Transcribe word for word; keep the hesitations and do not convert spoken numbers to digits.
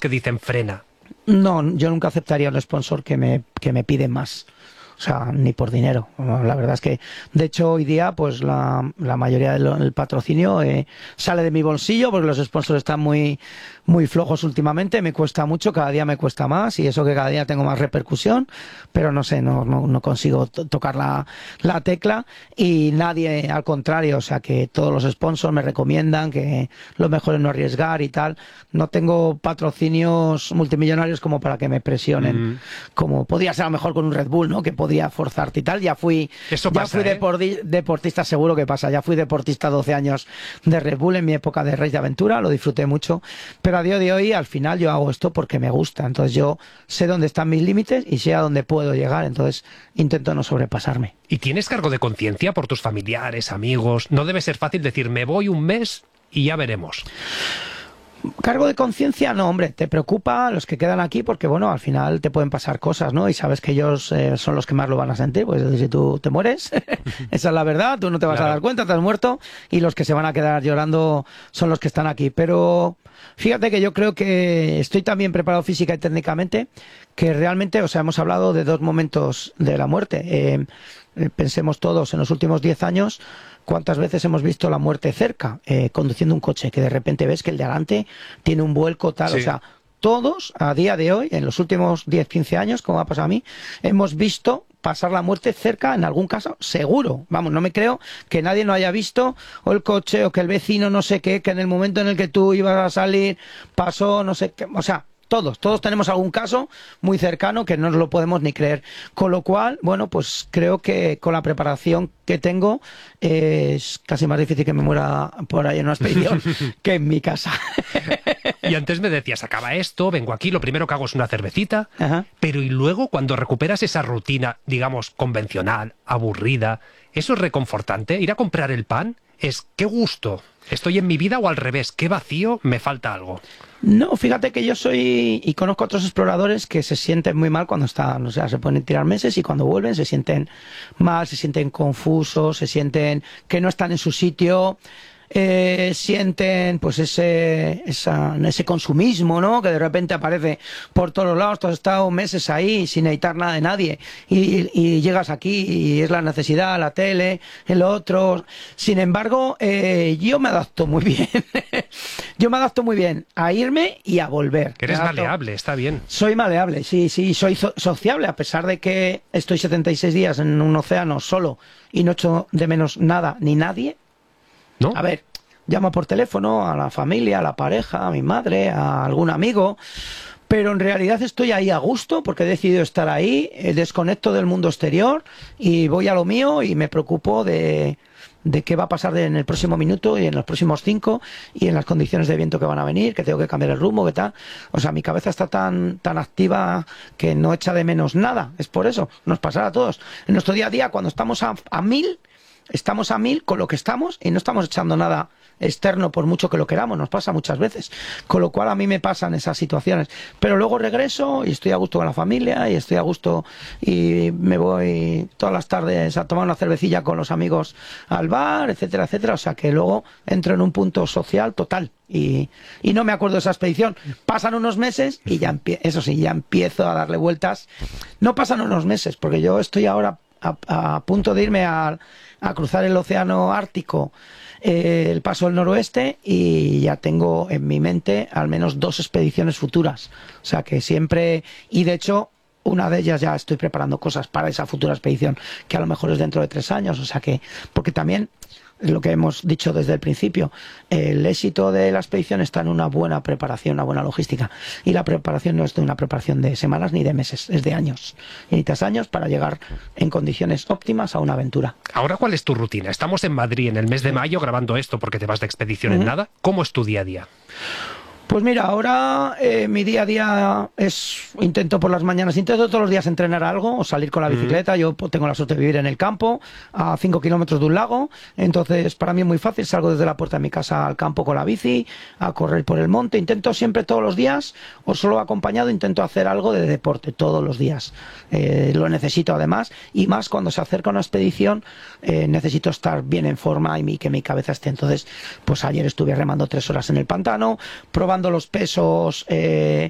que dicen frena? No, yo nunca aceptaría un sponsor que me, que me pide más. O sea, ni por dinero. La verdad es que, de hecho, hoy día, pues la, la mayoría del, del patrocinio eh, sale de mi bolsillo, porque los sponsors están muy, muy flojos últimamente. Me cuesta mucho, cada día me cuesta más, y eso que cada día tengo más repercusión, pero no sé, no, no, no consigo to tocar la, la tecla, y nadie, al contrario, o sea, que todos los sponsors me recomiendan que lo mejor es no arriesgar y tal. No tengo patrocinios multimillonarios como para que me presionen, mm. como podía ser a lo mejor con un Red Bull, ¿no? Que podía forzarte y tal. Ya fui, Eso ya pasa, fui ¿eh? deporti deportista, seguro que pasa. Ya fui deportista doce años de Red Bull en mi época de Race de Aventura, lo disfruté mucho. Pero a día de hoy, al final, yo hago esto porque me gusta. Entonces yo sé dónde están mis límites y sé a dónde puedo llegar. Entonces intento no sobrepasarme. ¿Y tienes cargo de conciencia por tus familiares, amigos? No debe ser fácil decir, me voy un mes y ya veremos. Cargo de conciencia, no, hombre, te preocupa los que quedan aquí porque, bueno, al final te pueden pasar cosas, ¿no? Y sabes que ellos eh, son los que más lo van a sentir, pues si tú te mueres, esa es la verdad, tú no te vas claro. a dar cuenta, te has muerto, y los que se van a quedar llorando son los que están aquí. Pero fíjate que yo creo que estoy tan bien preparado física y técnicamente que realmente, o sea, hemos hablado de dos momentos de la muerte. Eh, pensemos todos, en los últimos diez años, ¿cuántas veces hemos visto la muerte cerca, eh, conduciendo un coche, que de repente ves que el de adelante tiene un vuelco tal? Sí. O sea, todos, a día de hoy, en los últimos diez, quince años, como ha pasado a mí, hemos visto pasar la muerte cerca, en algún caso, seguro. Vamos, no me creo que nadie no haya visto, o el coche, o que el vecino no sé qué, que en el momento en el que tú ibas a salir, pasó no sé qué, o sea... Todos, todos tenemos algún caso muy cercano que no nos lo podemos ni creer. Con lo cual, bueno, pues creo que con la preparación que tengo eh, es casi más difícil que me muera por ahí en una expedición que en mi casa. Y antes me decías, acaba esto, vengo aquí, lo primero que hago es una cervecita, Ajá. pero y luego cuando recuperas esa rutina, digamos, convencional, aburrida, ¿eso es reconfortante? ¿Ir a comprar el pan? Es, ¿qué gusto? ¿Estoy en mi vida o al revés? ¿Qué vacío? ¿Me falta algo? No, fíjate que yo soy, y conozco a otros exploradores que se sienten muy mal cuando están, o sea, se pueden tirar meses y cuando vuelven se sienten mal, se sienten confusos, se sienten que no están en su sitio. Eh, sienten pues ese, esa, ese consumismo, ¿no? Que de repente aparece por todos lados. Tú has estado meses ahí sin necesitar nada de nadie y, y llegas aquí y es la necesidad, la tele, el otro. Sin embargo, eh, yo me adapto muy bien. Yo me adapto muy bien a irme y a volver. Que eres maleable, está bien. Soy maleable, sí, sí. Soy so sociable, a pesar de que estoy setenta y seis días en un océano solo y no echo de menos nada ni nadie. ¿No? A ver, llamo por teléfono a la familia, a la pareja, a mi madre, a algún amigo, pero en realidad estoy ahí a gusto porque he decidido estar ahí, eh, desconecto del mundo exterior y voy a lo mío y me preocupo de, de qué va a pasar de, en el próximo minuto y en los próximos cinco y en las condiciones de viento que van a venir, que tengo que cambiar el rumbo, que tal. O sea, mi cabeza está tan, tan activa que no echa de menos nada. Es por eso, nos pasará a todos. En nuestro día a día, cuando estamos a, a mil... Estamos a mil con lo que estamos y no estamos echando nada externo por mucho que lo queramos, nos pasa muchas veces, con lo cual a mí me pasan esas situaciones, pero luego regreso y estoy a gusto con la familia y estoy a gusto y me voy todas las tardes a tomar una cervecilla con los amigos al bar, etcétera, etcétera, o sea que luego entro en un punto social total y, y no me acuerdo de esa expedición. Pasan unos meses y ya empie eso sí, ya empiezo a darle vueltas. No pasan unos meses porque yo estoy ahora a, a punto de irme a a cruzar el océano Ártico, eh, el paso del noroeste, y ya tengo en mi mente al menos dos expediciones futuras. O sea que siempre, y de hecho una de ellas ya estoy preparando cosas para esa futura expedición, que a lo mejor es dentro de tres años. O sea que, porque también es lo que hemos dicho desde el principio, el éxito de la expedición está en una buena preparación, una buena logística, y la preparación no es de una preparación de semanas ni de meses, es de años, y necesitas años para llegar en condiciones óptimas a una aventura. Ahora, ¿cuál es tu rutina? Estamos en Madrid en el mes de mayo grabando esto porque te vas de expedición uh-huh. en nada. ¿Cómo es tu día a día? Pues mira, ahora eh, mi día a día es, intento por las mañanas, intento todos los días entrenar algo o salir con la bicicleta. Mm. Yo tengo la suerte de vivir en el campo, a cinco kilómetros de un lago, entonces para mí es muy fácil, salgo desde la puerta de mi casa al campo con la bici, a correr por el monte. Intento siempre todos los días, o solo acompañado, intento hacer algo de deporte todos los días. Eh, lo necesito además, y más cuando se acerca una expedición, eh, necesito estar bien en forma y mi, que mi cabeza esté. Entonces, pues ayer estuve remando tres horas en el pantano, probando los pesos eh,